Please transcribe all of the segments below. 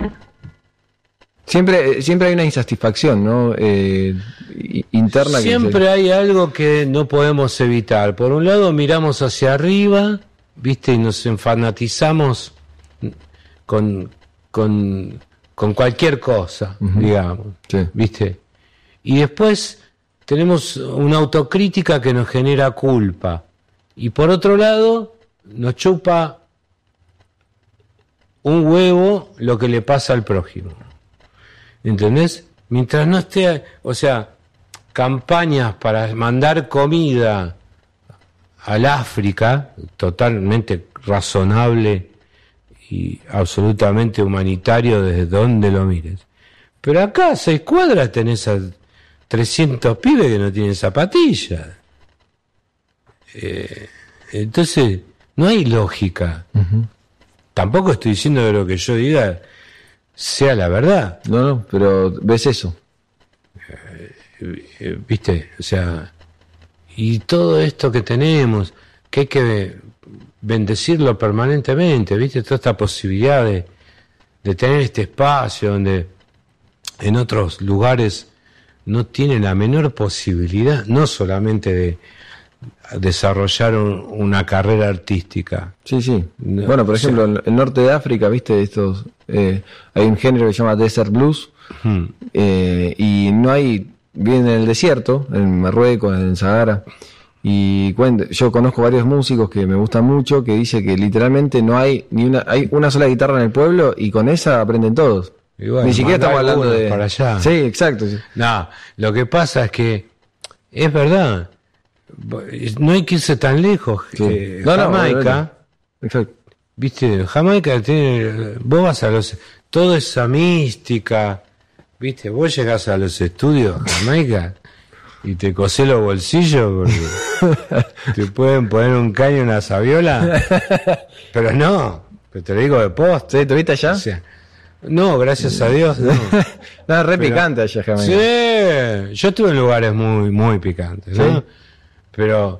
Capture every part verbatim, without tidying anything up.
Siempre, siempre hay una insatisfacción, ¿no? Eh, interna. Siempre que se... hay algo que no podemos evitar. Por un lado miramos hacia arriba, ¿viste? Y nos enfanatizamos con, con, con cualquier cosa, uh-huh. digamos, sí. ¿viste? Y después tenemos una autocrítica que nos genera culpa. Y por otro lado, nos chupa un huevo lo que le pasa al prójimo. ¿Entendés? Mientras no esté, o sea, campañas para mandar comida al África, totalmente razonable y absolutamente humanitario desde donde lo mires. Pero acá a seis cuadras tenés a trescientos pibes que no tienen zapatillas. Eh, entonces, no hay lógica. Uh-huh. Tampoco estoy diciendo que lo que yo diga sea la verdad. No, no, pero ves eso. Eh, eh, ¿Viste? O sea, y todo esto que tenemos, que hay que bendecirlo permanentemente, ¿viste? Toda esta posibilidad de, de tener este espacio donde en otros lugares no tiene la menor posibilidad, no solamente de desarrollar un, una carrera artística. Sí, sí. No, bueno, por ejemplo, sea, en el norte de África, viste, estos eh, hay un género que se llama Desert Blues, hmm. eh, y no hay, viene en el desierto, en Marruecos, en Sahara, y cuento, yo conozco varios músicos que me gustan mucho, que dice que literalmente no hay ni una, hay una sola guitarra en el pueblo y con esa aprenden todos. Bueno, ni siquiera estamos hablando de para allá. Sí, exacto. Sí. No, lo que pasa es que es verdad. No hay que irse tan lejos. Sí. Eh, no, Jamaica, no, exacto. viste, Jamaica tiene, vos vas a los, toda esa mística, viste, vos llegás a los estudios de Jamaica y te cosés los bolsillos porque te pueden poner un caño en una sabiola, pero no, pero te lo digo de post. ¿Sí? ¿Tuviste allá? O sea, no, gracias a Dios, no. no, re pero, picante allá Jamaica. Sí, yo estuve en lugares muy, muy picantes, ¿no? ¿Sí? Pero,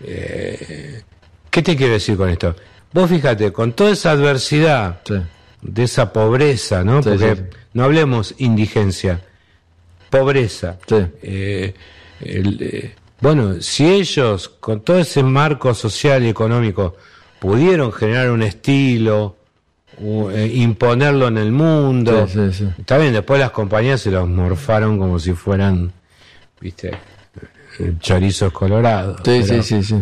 eh, ¿qué te quiero decir con esto? Vos fíjate, con toda esa adversidad, sí. de esa pobreza, ¿no? Sí, Porque sí, sí. no hablemos indigencia, pobreza. Sí. Eh, el, eh, bueno, si ellos, con todo ese marco social y económico, pudieron generar un estilo, uh, eh, imponerlo en el mundo, sí, sí, sí. está bien, después las compañías se los morfaron como si fueran, viste, chorizos colorados. Sí, pero, sí, sí, sí.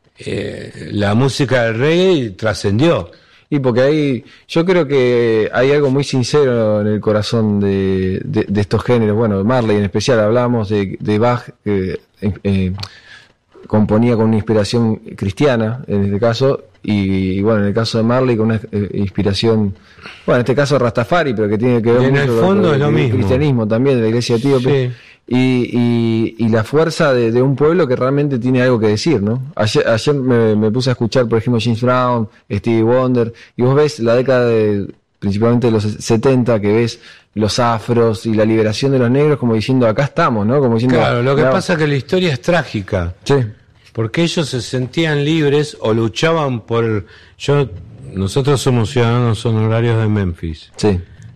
Eh, la música del reggae trascendió. Y porque hay, yo creo que hay algo muy sincero en el corazón de, de, de estos géneros. Bueno, Marley en especial, hablamos de, de Bach, que eh, eh, componía con una inspiración cristiana, en este caso, y, y bueno, en el caso de Marley con una eh, inspiración, bueno, en este caso Rastafari, pero que tiene que ver y en mucho el con, fondo con es lo el mismo. cristianismo también, de la iglesia etíope. Sí. Y, y, y la fuerza de, de un pueblo que realmente tiene algo que decir, ¿no? Ayer, ayer me, me puse a escuchar, por ejemplo, James Brown, Stevie Wonder, y vos ves la década de, principalmente de los setenta, que ves los afros y la liberación de los negros como diciendo, acá estamos, ¿no? Como diciendo, Claro, lo que claro. pasa es que la historia es trágica. Sí. Porque ellos se sentían libres o luchaban por... Yo, nosotros somos ciudadanos honorarios de Memphis. Sí.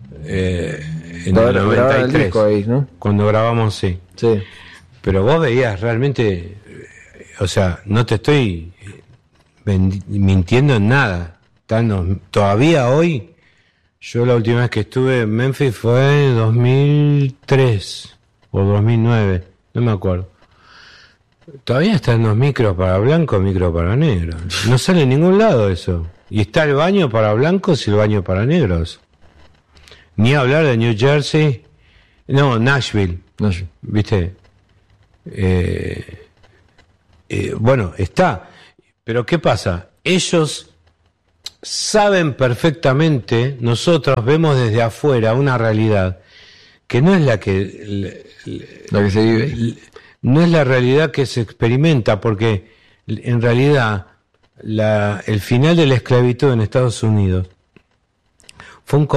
Eh, en Gra- el grabaron noventa y el tres, disco ahí, ¿no? cuando grabamos, sí. Sí. Pero vos veías realmente, eh, o sea, no te estoy vendi- mintiendo en nada. Tan- todavía hoy, yo la última vez que estuve en Memphis fue en dos mil tres o dos mil nueve, no me acuerdo. Todavía están los micros para blancos, micros para negros. No sale en ningún lado eso. Y está el baño para blancos y el baño para negros. Ni hablar de New Jersey, no, Nashville, No, yo- ¿viste? Eh, eh, bueno, está. Pero ¿qué pasa? Ellos saben perfectamente, nosotros vemos desde afuera una realidad que no es la que... la que se vive. No es la realidad que se experimenta, porque en realidad la, el final de la esclavitud en Estados Unidos fue un